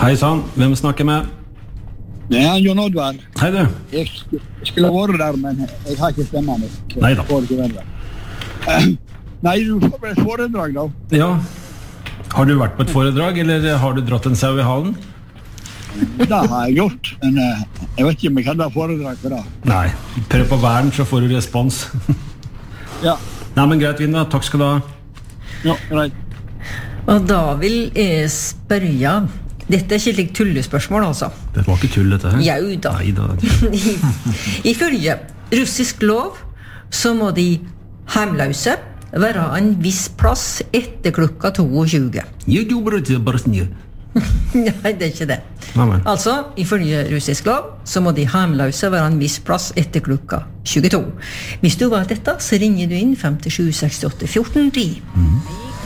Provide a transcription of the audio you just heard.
Hei sann, hvem snakker med? Det Jon Oddvar. Hei du. Jeg skulle vært der, men jeg har ikke stemmen. Neida. Nei, du får bare et foredrag da. Ja, har du vært på et foredrag, eller har du dratt en sau I halen? Det har jeg gjort, men jeg vet ikke om jeg hadde foredrag for det. Nei, prøv på væren, så får du respons. Ja. Nei, men greit, Vinda, takk skal du ha. Ja, greit. Og da vil jeg spørre, dette ikke litt tullespørsmål altså. Det var ikke tull, dette her. Jau da. Nei da. Ifølge russisk lov, så må de hjemløse være en viss plass etter klokka 22. Nei, det ikke det. Amen. Altså, ifølge russisk lov, så må de hjemløse være en viss plass etter klokka 22. Hvis du var dette, så ringer du inn 57 68 14 10.